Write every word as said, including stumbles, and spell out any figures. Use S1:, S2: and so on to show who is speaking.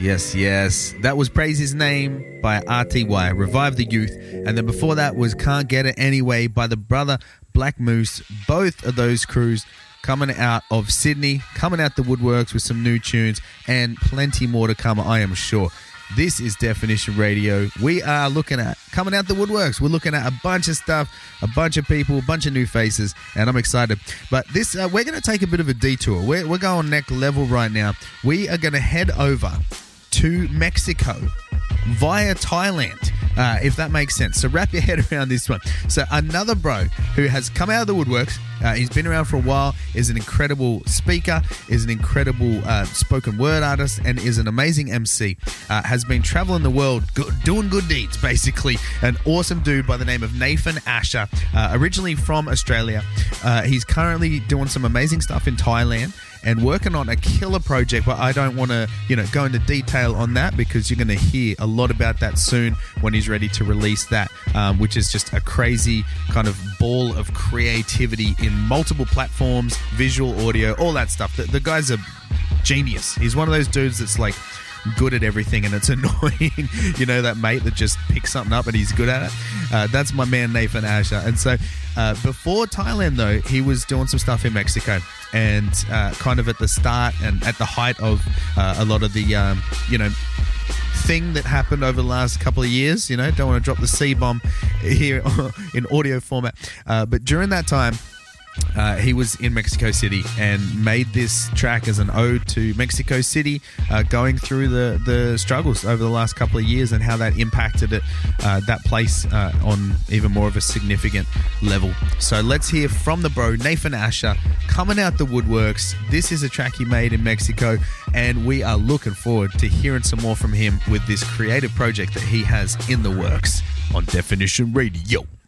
S1: Yes, yes. That was Praise His Name by R T Y, Revive the Youth. And then before that was Can't Get It Anyway by the brother Black Moose. Both of those crews coming out of Sydney, coming out the woodworks with some new tunes and plenty more to come, I am sure. This is Definition Radio. We are looking at coming out the woodworks. We're looking at a bunch of stuff, a bunch of people, a bunch of new faces, and I'm excited. But this, uh, we're going to take a bit of a detour. We're, we're going next level right now. We are going to head over to Mexico via Thailand, uh, if that makes sense. So wrap your head around this one. So another bro who has come out of the woodworks, uh, he's been around for a while, is an incredible speaker, is an incredible uh, spoken word artist, and is an amazing M C. Uh, has been traveling the world good, doing good deeds, basically. An awesome dude by the name of Nathan Asher, uh, originally from Australia. Uh, he's currently doing some amazing stuff in Thailand and working on a killer project, but I don't want to, you know, go into detail on that because you're going to hear a lot about that soon when he's ready to release that, um, which is just a crazy kind of ball of creativity in multiple platforms, visual, audio, all that stuff. The, the guy's a genius. He's one of those dudes that's like good at everything, and it's annoying, you know, that mate that just picks something up and he's good at it. Uh, that's my man Nathan Asher. And so uh, before Thailand, though, he was doing some stuff in Mexico. And uh, kind of at the start and at the height of uh, a lot of the, um, you know, thing that happened over the last couple of years. You know, don't want to drop the C-bomb here in audio format. Uh, but during that time, Uh, he was in Mexico City and made this track as an ode to Mexico City, uh, going through the, the struggles over the last couple of years and how that impacted it, uh, that place uh, on even more of a significant level. So let's hear from the bro, Nathan Asher, coming out the woodworks. This is a track he made in Mexico, and we are looking forward to hearing some more from him with this creative project that he has in the works on Definition Radio.